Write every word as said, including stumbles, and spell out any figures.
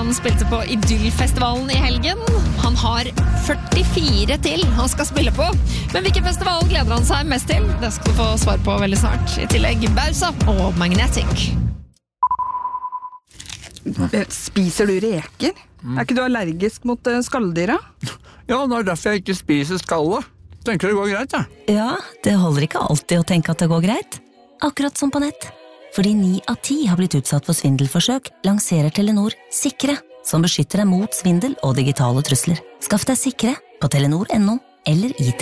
Han spilte på Idyllfestivalen i helgen. Han har førtifire til han skal spille på. Men hvilken festival gleder han seg mest til? Det skal du få svar på veldig snart. I tillegg Bausa og Magnetic. Spiser du reker? Mm. Er ikke du allergisk mot skalldyra? Ja, det er derfor jeg ikke spiser skallet. Tenker det går greit, ja. Ja, det holder ikke alltid å tenke at det går greit. Akkurat som på nett. Fordi ni av ti har blitt utsatt for svindelforsøk, lanserer Telenor Sikre, som beskytter deg mot svindel og digitale trusler. Skaff deg Sikre på telenor punktum no eller i